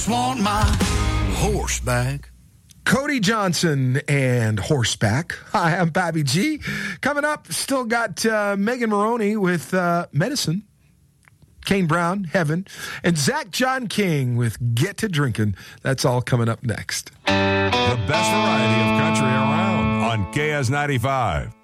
just want my horse back. Cody Johnson and Horseback. Hi, I'm Bobby G. Coming up, still got Megan Maroney with Medicine, Kane Brown, Heaven, and Zach John King with Get to Drinking. That's all coming up next. The best variety of country around on KS95.